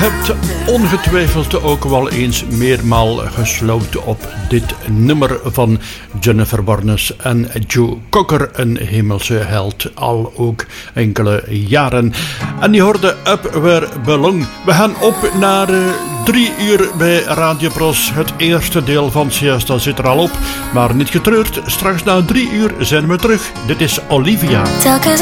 Hebt ongetwijfeld ook wel eens meermaal gesloten op dit nummer van Jennifer Warnes en Joe Cocker, een hemelse held, al ook enkele jaren. En die hoorde Up Where Belong. We gaan op naar 3 uur bij Radio Pros. Het eerste deel van Siesta zit er al op, maar niet getreurd. Straks na 3 uur zijn we terug. Dit is Olivia.